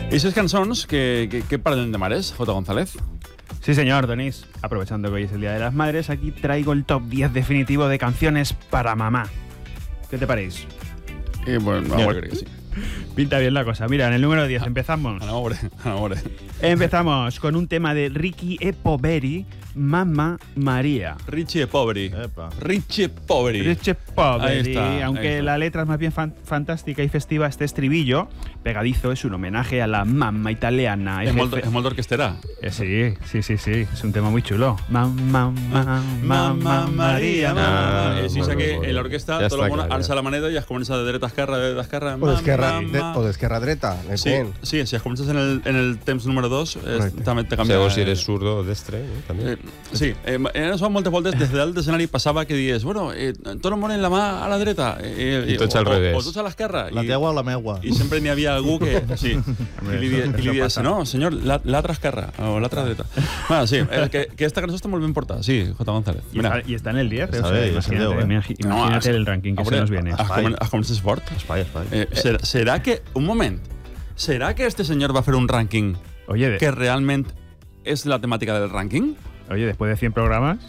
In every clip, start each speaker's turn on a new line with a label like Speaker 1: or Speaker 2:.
Speaker 1: I ses cançons que parlen de mares, J. González?
Speaker 2: Sí, señor, Donís. Aprovechando que hoy es el Día de las Madres, aquí traigo el top 10 definitivo de canciones para mamá. ¿Qué te parece?
Speaker 1: Bueno, a veure que sí.
Speaker 2: Pinta bien la cosa. Mira, en el número 10 empezamos.
Speaker 1: Ahora.
Speaker 2: Empezamos con un tema de Ricky e Poveri, Mamma María.
Speaker 1: Richie Poveri.
Speaker 3: Epa.
Speaker 1: Richie Poveri.
Speaker 2: Richie Poveri.
Speaker 1: Ahí está,
Speaker 2: Aunque
Speaker 1: ahí está.
Speaker 2: la letra es más bien fantástica y festiva, este estribillo pegadizo es un homenaje a la mamma italiana.
Speaker 1: És molt d'orquestera.
Speaker 2: Sí. Es un tema muy chulo. Mamma María.
Speaker 1: Sí, sé que l'orquestra,
Speaker 3: Ja
Speaker 1: tot
Speaker 3: està
Speaker 1: el món
Speaker 3: clar,
Speaker 1: alça la maneta i es comença de dreta a esquerra, de dreta a esquerra.
Speaker 4: O d'esquerra dreta,
Speaker 1: Sí, si es comences en el temps número 2, també te canvia.
Speaker 3: Segons si eres zurdo o destre, també.
Speaker 1: Sí, això moltes voltes des de dalt de l'escenari passava que dies, bueno, tot el món en la mà a la dreta
Speaker 3: I tots al revés.
Speaker 1: o tots a l'esquerra.
Speaker 4: La teua o la meua.
Speaker 1: I sempre n'hi havia algú que... Sí, i li dies, no, senyor, l'altra esquerra o l'altra dreta. Bueno, sí, que esta cançó està molt ben portada, sí, J. González.
Speaker 2: Y está en el 10.
Speaker 4: Ya sabéis,
Speaker 2: Imagínate el ranking que se nos viene.
Speaker 1: Has començat fort.
Speaker 4: Espai.
Speaker 1: Serà que... Un moment. Serà que este senyor va fer un rànquing
Speaker 2: Oye,
Speaker 1: que realment és la temàtica del rànquing?
Speaker 2: después de 100 programas.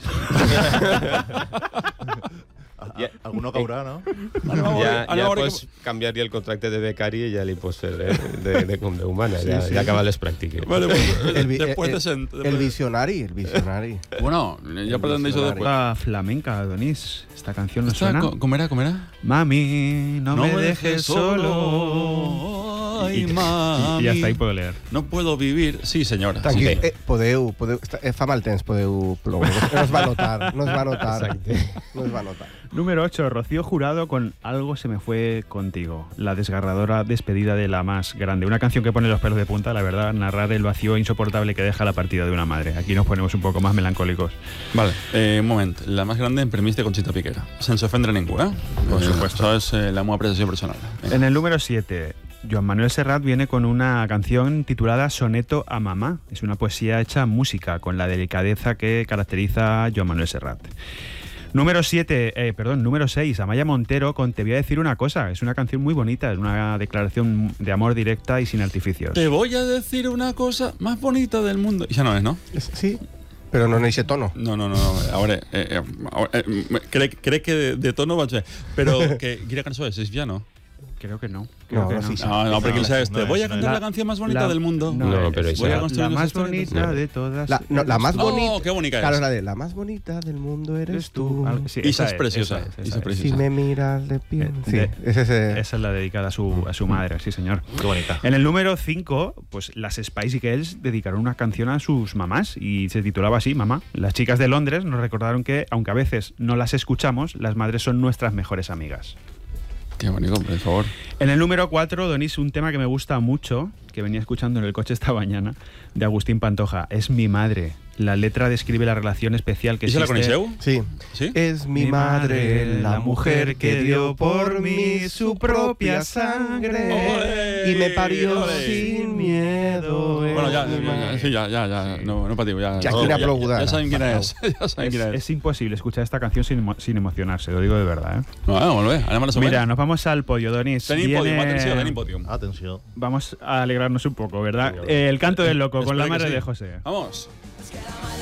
Speaker 4: Alguno caurà, no?
Speaker 3: Ja pots canviar-li el contracte de becari i ja li pots fer de humana. Ja acaba les pràctiques.
Speaker 1: Vale, después de cent...
Speaker 4: El visionari.
Speaker 1: Bueno, ja parlem d'això després.
Speaker 2: La flamenca, Donís. Esta canción no
Speaker 1: Esta,
Speaker 2: suena.
Speaker 1: ¿Cómo era?
Speaker 2: Mami, no me dejes solo.
Speaker 1: Ay, mami.
Speaker 2: Y hasta ahí puedo leer.
Speaker 1: No puedo vivir. Sí, senyora.
Speaker 4: Tranquil,
Speaker 1: Sí.
Speaker 4: podeu, fa mal temps, podeu ploure. No es va notar. No es va notar.
Speaker 2: Número 8, Rocío Jurado con Algo se me fue contigo. La desgarradora despedida de la más grande. Una canción que pone los pelos de punta, la verdad, narrar el vacío insoportable que deja la partida de una madre. Aquí nos ponemos un poco más melancólicos.
Speaker 1: Vale, un moment. La más grande en permís de Conchita Piquera. Sense ofendre ningú, ¿eh?
Speaker 2: Por supuesto.
Speaker 1: Això és la meva apreciació personal.
Speaker 2: En el número 7, Joan Manuel Serrat viene con una canción titulada Soneto a mamá. Es una poesía hecha en música, con la delicadeza que caracteriza a Joan Manuel Serrat. Número 6, Amaya Montero con Te voy a decir una cosa. Es una canción muy bonita, es una declaración de amor directa y sin artificios.
Speaker 1: Te voy a decir una cosa más bonita del mundo. I ja no és, no?
Speaker 4: Sí, però no en eixe tono.
Speaker 1: No. A veure, crec que de tono vaig bé. Però quina cançó és? És ja no?
Speaker 2: Creo que no.
Speaker 4: No,
Speaker 2: Creo que
Speaker 4: sí, sí.
Speaker 1: No, perquè ell te voy a cantar la canción más bonita del mundo.
Speaker 3: No, pero
Speaker 1: voy a
Speaker 3: esa-
Speaker 1: construir
Speaker 2: la más
Speaker 1: unos
Speaker 2: bonita
Speaker 1: historias.
Speaker 2: de todas.
Speaker 4: La más bonita.
Speaker 1: Oh, qué bonita
Speaker 4: Claro,
Speaker 1: es.
Speaker 4: la de la más bonita del mundo eres tú.
Speaker 2: Sí,
Speaker 1: Esa es preciosa.
Speaker 2: esa
Speaker 1: Esa es
Speaker 2: es.
Speaker 1: preciosa.
Speaker 4: Si me miras de pie. Sí,
Speaker 2: de-
Speaker 4: es ese.
Speaker 2: Esa es la dedicada a su madre, sí, señor.
Speaker 4: Qué bonita.
Speaker 2: En el número 5, pues las Spice Girls dedicaron una canción a sus mamás y se titulaba así, Mamá. Las chicas de Londres nos recordaron que, aunque a veces no las escuchamos, las madres son nuestras mejores amigas.
Speaker 1: Qué bonito, por favor.
Speaker 2: En el número 4, Donís, un tema que me gusta mucho, que venía escuchando en el coche esta mañana, de Agustín Pantoja. Es mi madre. La letra describe la relación especial que
Speaker 1: ¿Y se la
Speaker 2: existe.
Speaker 1: coneixeu?
Speaker 4: Sí.
Speaker 1: Sí?
Speaker 4: Es mi madre, la mujer que dio por mí su propia sangre
Speaker 1: Ole,
Speaker 4: y me parió
Speaker 1: ole.
Speaker 4: sin miedo.
Speaker 1: Bueno,
Speaker 4: Es mi madre.
Speaker 1: ja. No patiu, ja.
Speaker 4: Ja, quina ploguda.
Speaker 1: Ja sabem quina és. Ja sabem quina és.
Speaker 2: Es imposible escuchar esta canción sin emocionarse, lo digo de verdad.
Speaker 1: No, molt bé. Anem a la següent.
Speaker 2: Mira, nos vamos al podio, Donís.
Speaker 1: Tenim podium,
Speaker 2: Viene-
Speaker 1: atenció, tenim podium.
Speaker 4: Atenció.
Speaker 2: Vamos a alegrarnos un poco, ¿verdad? El canto del loco
Speaker 1: Espera
Speaker 2: con la
Speaker 1: que
Speaker 2: madre
Speaker 1: sí.
Speaker 2: de José.
Speaker 1: Vamos.